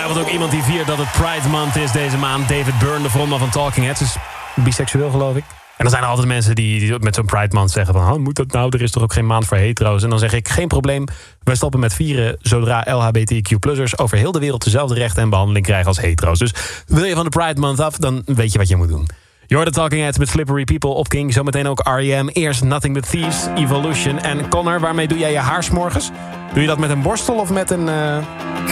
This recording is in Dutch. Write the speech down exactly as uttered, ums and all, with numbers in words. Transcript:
Ongetwijfeld ook iemand die viert dat het Pride Month is deze maand. David Byrne, de frontman van Talking Heads, is biseksueel, geloof ik. En dan zijn er altijd mensen die, die met zo'n Pride Month zeggen van... Oh, moet dat nou? Er is toch ook geen maand voor hetero's? En dan zeg ik, geen probleem. Wij stoppen met vieren zodra L H B T Q plussers over heel de wereld dezelfde rechten en behandeling krijgen als hetero's. Dus wil je van de Pride Month af, dan weet je wat je moet doen. Je hoort de Talking Heads met Slippery People op King. Zometeen ook R E M. Eerst Nothing But Thieves, Evolution. En Connor, waarmee doe jij je haar 's morgens? Doe je dat met een borstel of met een... Uh...